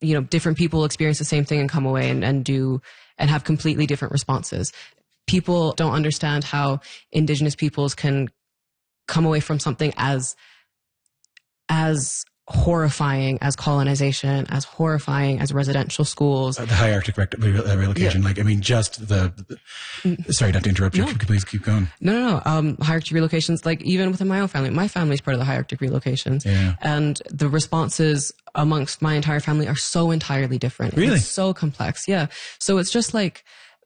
you know, different people experience the same thing and come away and have completely different responses. People don't understand how Indigenous peoples can come away from something as horrifying as colonization, as horrifying as residential schools. The high Arctic relocation. Yeah. Like, I mean, just sorry not to interrupt you. No. Please keep going. No. High Arctic relocations, like even within my own family, my family's part of the high Arctic relocations. Yeah. And the responses amongst my entire family are so entirely different. Really? It's so complex. Yeah. So it's just like,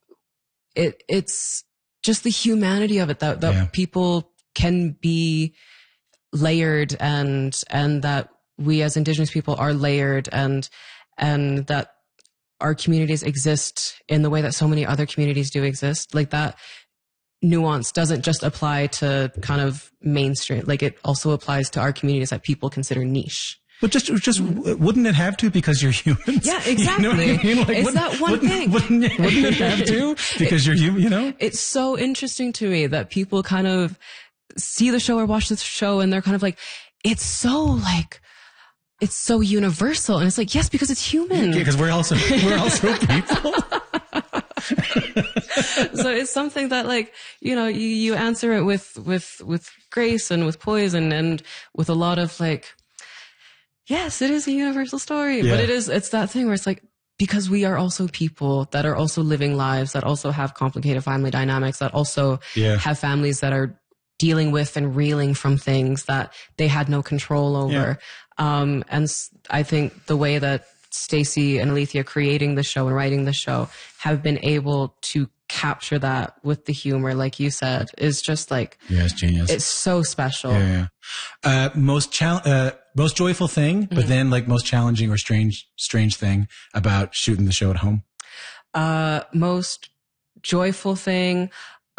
it's just the humanity of it that people can be layered and that we as Indigenous people are layered and that our communities exist in the way that so many other communities do exist. Like that nuance doesn't just apply to kind of mainstream. Like it also applies to our communities that people consider niche. But just wouldn't it have to because you're humans? Yeah, exactly. You know what I mean? Like, it's that one thing. Wouldn't it have to because you're human, you know? It's so interesting to me that people kind of see the show or watch the show and they're kind of like, it's so universal. And it's like, yes, because it's human. Yeah, because we're also people. So it's something that, like, you know, you answer it with grace and with poise and with a lot of like, yes, it is a universal story, but it's that thing where it's like, because we are also people that are also living lives, that also have complicated family dynamics, that also have families that are dealing with and reeling from things that they had no control over. And I think the way that Stacey and Alethea creating the show and writing the show have been able to capture that with the humor, like you said, is just like, it's genius. It's so special. Most joyful thing, but then like most challenging or strange thing about shooting the show at home. Most joyful thing,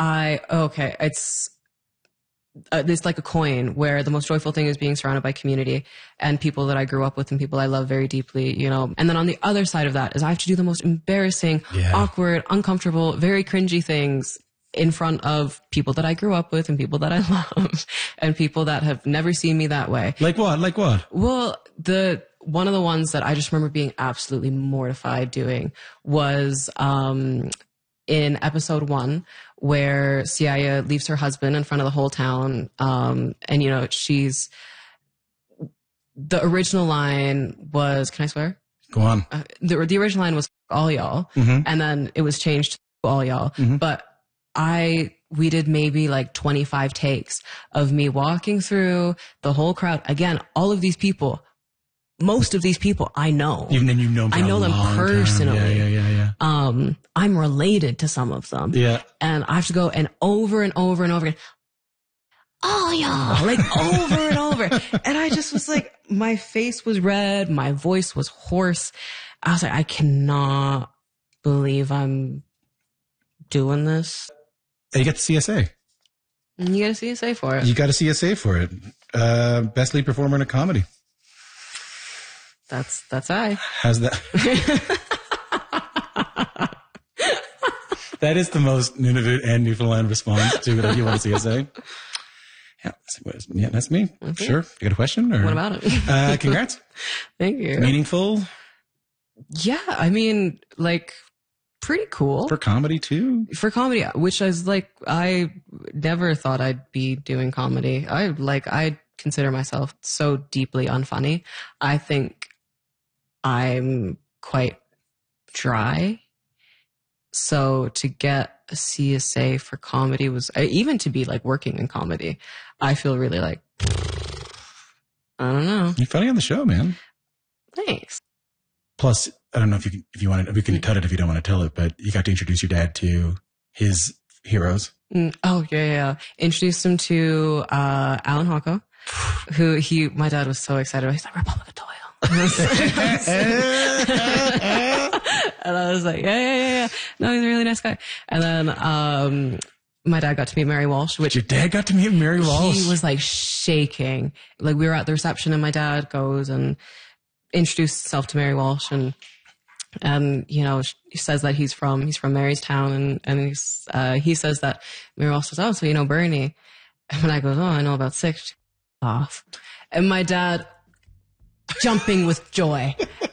it's like a coin where the most joyful thing is being surrounded by community and people that I grew up with and people I love very deeply, you know. And then on the other side of that is I have to do the most embarrassing, awkward, uncomfortable, very cringy things in front of people that I grew up with and people that I love and people that have never seen me that way. Like what? Well, one of the ones that I just remember being absolutely mortified doing was, in episode 1, where Siaya leaves her husband in front of the whole town. And, you know, the original line was, can I swear? Go on. The original line was all y'all. Mm-hmm. And then it was changed to all y'all. Mm-hmm. But we did maybe like 25 takes of me walking through the whole crowd. Again, all of these people, most of these people I know. Even then you know them. I know them personally. Yeah. I'm related to some of them. Yeah. And I have to go and over and over and over again. Oh, y'all, like over and over. And I just was like, my face was red. My voice was hoarse. I was like, I cannot believe I'm doing this. You get the CSA. You get a CSA for it. You got a CSA for it. Best lead performer in a comedy. That's I. How's that? That is the most Nunavut and Newfoundland response to it. You want a CSA? Yeah, that's me. Okay. Sure. You got a question? Or? What about it? Congrats. Thank you. Meaningful? Yeah, I mean, like, pretty cool. For comedy too? For comedy, which is like, I never thought I'd be doing comedy. I consider myself so deeply unfunny. I think I'm quite dry. So to get a CSA for comedy was, even to be like working in comedy, I feel really like, I don't know. You're funny on the show, man. Thanks. Plus, I don't know we can cut it if you don't want to tell it, but you got to introduce your dad to his heroes. Oh, yeah. Introduced him to Alan Hawko, my dad was so excited. He's like, Republic of Doyle. And I was like, yeah. No, he's a really nice guy. And then, my dad got to meet Mary Walsh, which your dad got to meet Mary Walsh. He was like shaking. Like we were at the reception and my dad goes and introduced himself to Mary Walsh and, you know, he says that he's from Marystown and he says that Mary Walsh says, oh, so you know Bernie. And when I goes, oh, I know about 6 off. And my dad jumping with joy.